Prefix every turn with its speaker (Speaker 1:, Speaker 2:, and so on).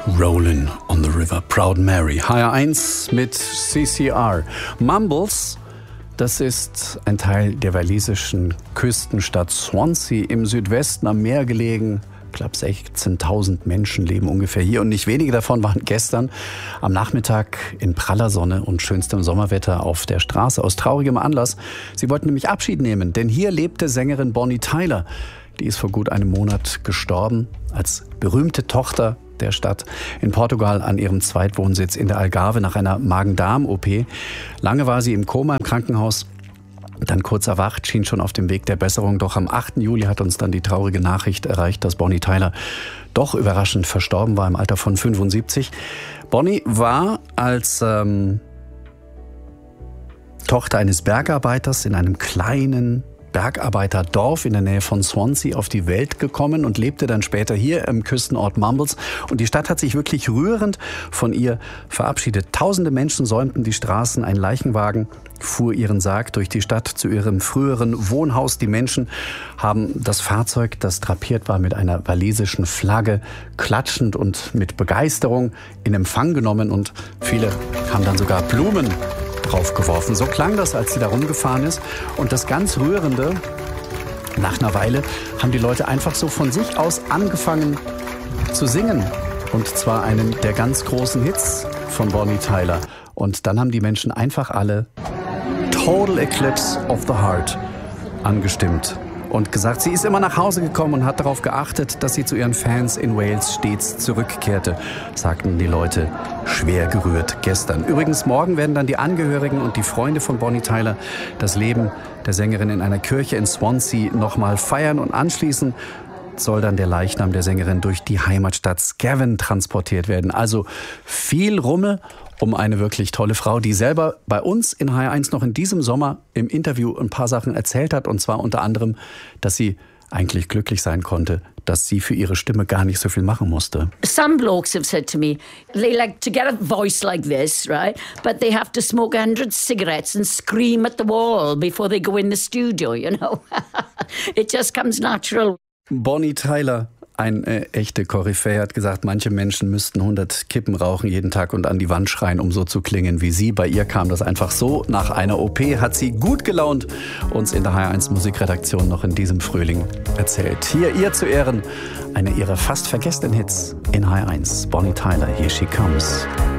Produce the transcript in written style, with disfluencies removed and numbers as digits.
Speaker 1: Rollin' on the River, Proud Mary. HR1 mit CCR. Mumbles, das ist ein Teil der walisischen Küstenstadt Swansea im Südwesten am Meer gelegen. Knapp 16.000 Menschen leben ungefähr hier und nicht wenige davon waren gestern am Nachmittag in praller Sonne und schönstem Sommerwetter auf der Straße aus traurigem Anlass. Sie wollten nämlich Abschied nehmen, denn hier lebte Sängerin Bonnie Tyler. Die ist vor gut einem Monat gestorben als berühmte Tochter der Stadt in Portugal an ihrem Zweitwohnsitz in der Algarve nach einer Magen-Darm-OP. Lange war sie im Koma im Krankenhaus. Dann kurz erwacht, schien schon auf dem Weg der Besserung. Doch am 8. Juli hat uns dann die traurige Nachricht erreicht, dass Bonnie Tyler doch überraschend verstorben war im Alter von 75. Bonnie war als Tochter eines Bergarbeiters in einem kleinen Bergarbeiterdorf in der Nähe von Swansea auf die Welt gekommen und lebte dann später hier im Küstenort Mumbles. Und die Stadt hat sich wirklich rührend von ihr verabschiedet. Tausende Menschen säumten die Straßen, ein Leichenwagen fuhr ihren Sarg durch die Stadt zu ihrem früheren Wohnhaus. Die Menschen haben das Fahrzeug, das drapiert war mit einer walisischen Flagge, klatschend und mit Begeisterung in Empfang genommen und viele haben dann sogar Blumen draufgeworfen. So klang das, als sie da rumgefahren ist. Und das ganz Rührende, nach einer Weile haben die Leute einfach so von sich aus angefangen zu singen. Und zwar einen der ganz großen Hits von Bonnie Tyler. Und dann haben die Menschen einfach alle Total Eclipse of the Heart angestimmt und gesagt, sie ist immer nach Hause gekommen und hat darauf geachtet, dass sie zu ihren Fans in Wales stets zurückkehrte, sagten die Leute schwer gerührt gestern. Übrigens, morgen werden dann die Angehörigen und die Freunde von Bonnie Tyler das Leben der Sängerin in einer Kirche in Swansea nochmal feiern und anschließend soll dann der Leichnam der Sängerin durch die Heimatstadt Scaven transportiert werden. Also viel Rummel um eine wirklich tolle Frau, die selber bei uns in HR1 noch in diesem Sommer im Interview ein paar Sachen erzählt hat. Und zwar unter anderem, dass sie eigentlich glücklich sein konnte, dass sie für ihre Stimme gar nicht so viel machen musste.
Speaker 2: Some blokes have said to me, they like to get a voice like this, right? But they have to smoke 100 cigarettes and scream at the wall before they go in the studio, you know. It just comes natural.
Speaker 1: Bonnie Tyler, eine echte Koryphäe, hat gesagt, manche Menschen müssten 100 Kippen rauchen jeden Tag und an die Wand schreien, um so zu klingen wie sie. Bei ihr kam das einfach so. Nach einer OP hat sie gut gelaunt uns in der HR1 Musikredaktion noch in diesem Frühling erzählt. Hier ihr zu Ehren einer ihrer fast vergessenen Hits in HR1. Bonnie Tyler, Here She Comes.